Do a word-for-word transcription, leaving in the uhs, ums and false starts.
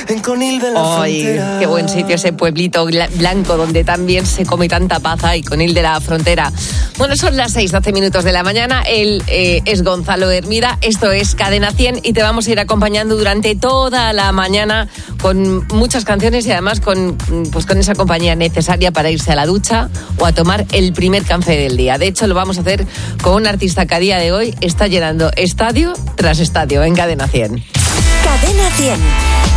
en Conil de la Ay, Frontera. qué buen sitio ese pueblito blanco donde también se come tanta paz ahí, Conil de la Frontera. Bueno, son las seis, doce minutos de la mañana. Él eh, es Gonzalo Hermida. Esto es Cadena cien y te vamos a ir acompañando durante toda la mañana con muchas canciones y además con, pues, con esa compañía necesaria para irse a la ducha o a tomar el primer café del día. De hecho, lo vamos a hacer con un artista que a día de hoy está llenando estadio tras estadio en Cadena cien. Cadena cien.